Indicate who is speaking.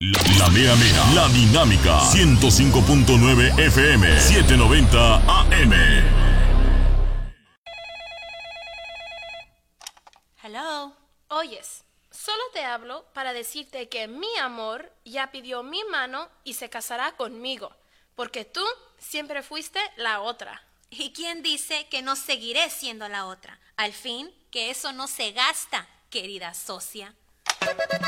Speaker 1: La mera mera, la dinámica, 105.9 FM, 790 AM.
Speaker 2: Hello. Oyes, solo te hablo para decirte que mi amor ya pidió mi mano y se casará conmigo, porque tú siempre fuiste la otra.
Speaker 3: ¿Y quién dice que no seguiré siendo la otra? Al fin, que eso no se gasta, querida socia.